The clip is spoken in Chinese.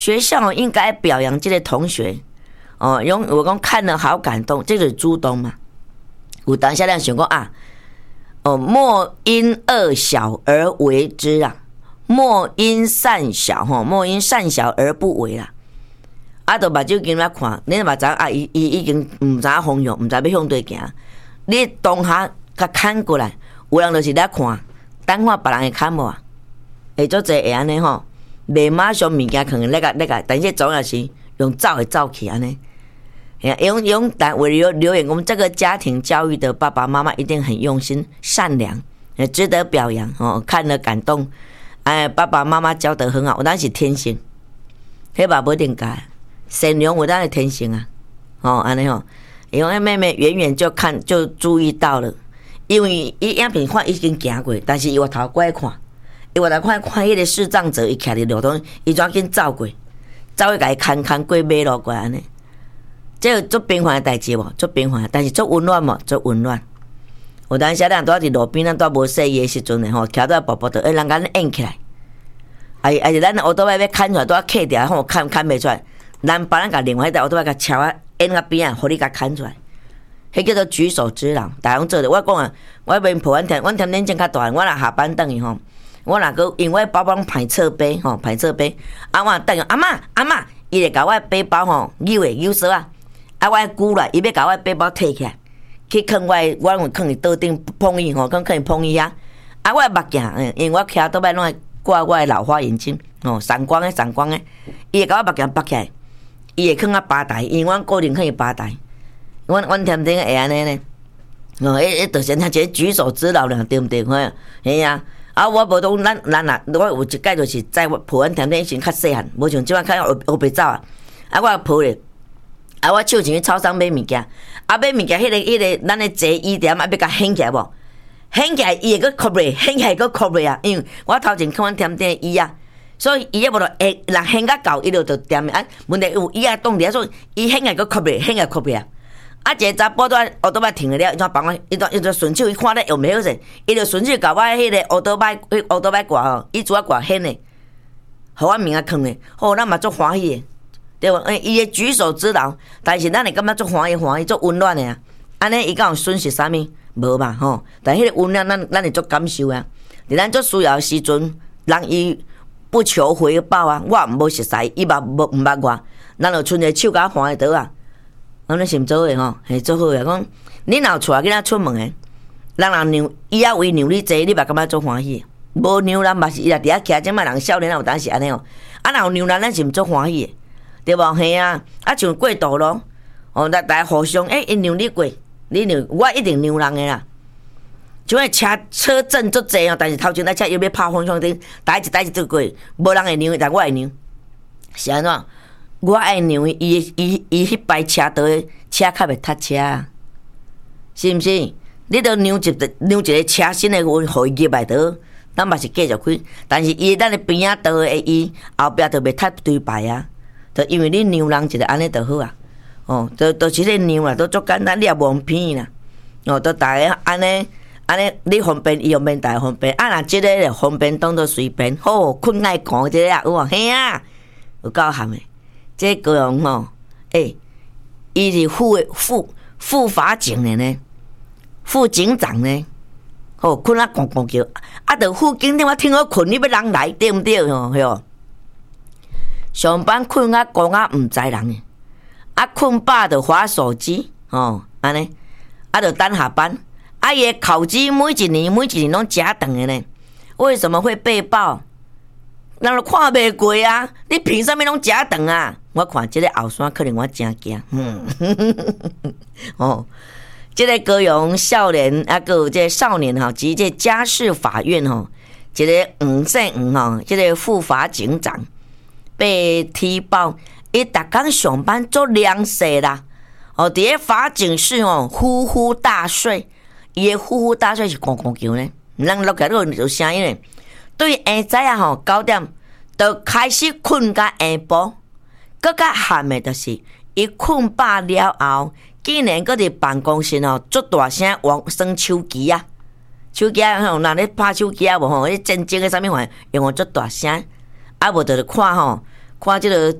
学校应该表扬这个同学哦，我讲看了好感动，这就是主动嘛。有当下咱想讲啊，哦，莫因恶小而为之啊，莫因善小莫因善小而不为啦。啊，就目睭睛仔看，你嘛知啊，伊已经唔知方向，唔知要向对行。你当下甲看过来，有人就是咧看，等看别人会看无啊？会做侪会安尼吼。袂马上物件可能那个，但是总要是用走的走去安尼。用但我留言，我们这个家庭教育的爸爸妈妈一定很用心、善良，也值得表扬哦。看了感动，哎，爸爸妈妈教得很好，我当是天性，黑爸不一定改，善良我当是天性啊。哦，安尼吼，因为妹妹远远就看就注意到了，因为伊影片看已经行过，但是伊回头过来看。伊话来看迄个视障者，伊徛伫路中，伊怎紧走过，走去甲伊牵过马路过安尼。这个足平凡的代志无，足平凡，但是足温暖无，足温暖。有当时咱拄伫路边，咱拄无细伊的时阵吼，徛到薄薄的，人甲咱演起来。是咱乌多摆要牵出来，拄啊客掉吼，牵袂出来，咱别人甲另外迄台乌多摆甲桥啊演到边啊，互你甲牵出来。迄叫做举手之劳，大家做的。我讲啊，我免抱阮添年纪较大，我若下班等伊吼。我若个因为包包拢排侧背吼，排侧背，啊我等阿嬷，伊就甲我背包吼扭手啊，我鼓来，伊要甲我背包摕起来，去囥我有囥伊桌顶碰伊吼，囥伊碰伊啊，我目镜，因为我徛倒摆拢会挂我的老花眼镜吼，散光的，伊会甲我目镜拔起来，伊会囥巴台，因为阮固定囥伊巴台，阮天顶会安尼呢，就是他这举手之劳了，对不对？嘿啊。我无当咱啊，我有一届就是在抱阮甜甜时较细汉，无像即摆较黑白走啊。我抱咧，我手前去超商买物件，买物件迄个咱的坐椅垫要甲掀起来无？掀起来伊会搁扣咧，掀起来搁扣咧啊！因为我头前看阮甜甜椅啊，所以伊也无着会人掀甲到，伊就踮啊。问题有椅啊挡伫啊，所以伊掀起来搁扣咧，掀起来扣咧啊。一个查甫跆乌多摆停了，伊怎帮我？伊就顺手伊看咧用袂好势，伊就顺手甲我迄个乌多摆挂吼，伊主要挂显诶，互我名啊囥咧，吼，咱嘛足欢喜诶，对无？伊诶举手之劳，但是咱会感觉足欢喜，足温暖诶啊！安尼伊敢有损失啥物？无吧，吼！但迄个温暖，咱会足感受啊！伫咱足需要诶时阵，人伊不求回报啊，我毋无熟悉，伊嘛毋捌我，咱就伸个手甲欢喜倒啊！咱咧心做诶吼，嘿，做好诶。讲你若带囡仔出门诶，人让伊啊为让你坐，你嘛感觉足欢喜。无让人嘛是伊也伫遐徛，即摆人少年有当时安尼哦。若有让咱是毋足欢喜诶，对无？嘿啊，像过道路，大家互相伊让你过，你让我一定让人诶啦。像迄车阵足济哦，但是头前那车又要拍方向灯，一台就过，无人会让，但我会让，是安怎？我爱让伊迄排车道的车较袂塞车啊，是毋是？你都让一个车身的互伊入来倒，咱嘛是继续开。但是伊咱的边仔道的伊后壁就袂塞对排啊，就因为你让人一个安尼就好啊。就是咧让啦，都足简单，你也无用骗啦。都大家安尼，你方便伊方便，大家方便。若即个方便当作随便，好困爱讲即个啊，有无？嘿啊，有够含诶。这个人吼，伊是副法警的呢，副警长呢，困啊咣咣叫，就副警长我听我困，你要人来对毋对吼？上班困啊讲啊毋知人诶，困饱就滑手机，安尼，就等下班，伊的考绩每一年拢加长的呢，为什么会被爆？人都看袂过啊！你凭啥物拢假长啊？我看即个后山可能我真惊。即个高雄少年还有即个少年吼，及即家事法院吼，即个黄姓吼，即个副法警长被踢爆，伊逐工上班做凉死啦。伫咧法警室呼呼大睡，伊的呼呼大睡是咣咣叫呢，人录起来都有声音呢。对下早啊吼9点，就开始困到下晡，更较喊的就是伊困饱了后，竟然搁伫办公室足大声耍手机啊！手机啊若咧拍手机啊无吼，迄战争的啥物玩意用足大声，无就是看看这个